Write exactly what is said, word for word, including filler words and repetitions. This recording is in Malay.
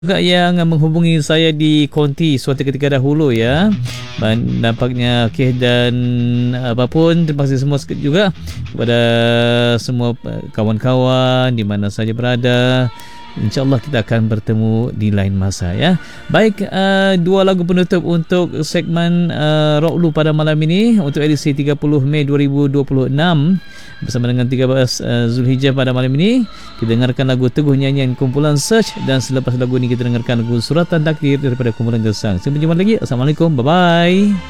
juga yang menghubungi saya di konti suatu ketika dahulu ya. Nampaknya okey, dan apapun terima kasih semua juga kepada semua kawan-kawan di mana saja berada. InsyaAllah kita akan bertemu di lain masa ya. Baik, uh, dua lagu penutup untuk segmen uh, Rock Lu pada malam ini untuk edisi tiga puluh Mei dua ribu dua puluh enam bersama dengan tiga belas uh, Zulhijjah pada malam ini. Kita dengarkan lagu Teguh nyanyian kumpulan Search, dan selepas lagu ini kita dengarkan lagu Suratan Takdir daripada kumpulan Gesang. Sampai jumpa lagi. Assalamualaikum. Bye bye.